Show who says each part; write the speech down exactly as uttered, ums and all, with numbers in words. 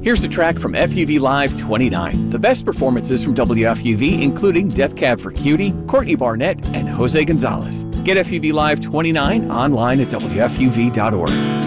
Speaker 1: Here's a track from F U V Live twenty-nine. The best performances from W F U V, including Death Cab for Cutie, Courtney Barnett, and Jose Gonzalez. Get F U V Live twenty-nine online at W F U V dot org.